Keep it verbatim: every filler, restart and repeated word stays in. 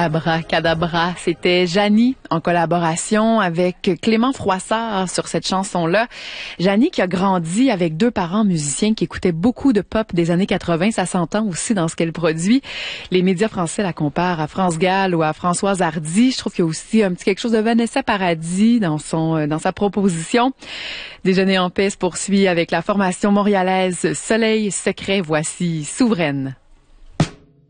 Abracadabra, c'était Janie en collaboration avec Clément Froissart sur cette chanson-là. Janie qui a grandi avec deux parents musiciens qui écoutaient beaucoup de pop des années quatre-vingt, ça s'entend aussi dans ce qu'elle produit. Les médias français la comparent à France Gall ou à Françoise Hardy. Je trouve qu'il y a aussi un petit quelque chose de Vanessa Paradis dans son dans sa proposition. Déjeuner en paix se poursuit avec la formation montréalaise Soleil Secret. Voici Souveraine.